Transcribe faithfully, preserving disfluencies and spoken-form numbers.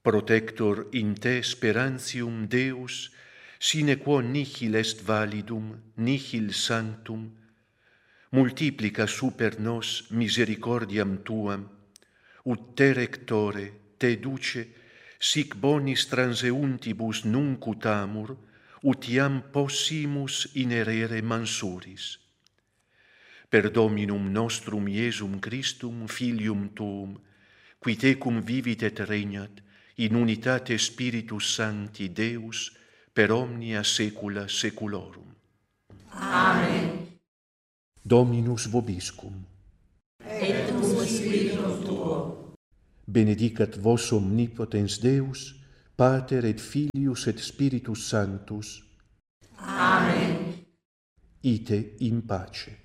Protector in te sperantium Deus, sine quo nihil est validum, nihil sanctum, multiplica super nos misericordiam tuam, ut te rectore, te duce, sic bonis transeuntibus nunc utamur, ut iam possimus inerere mansuris. Per Dominum nostrum Iesum Christum, Filium tuum, qui tecum vivit et regnat, in unitate Spiritus Sancti Deus, per omnia saecula saeculorum. Amen. Dominus vobiscum. Et cum spiritum tuo. Benedicat vos omnipotens Deus, Pater et Filius et Spiritus Sanctus. Amen. Ite in pace.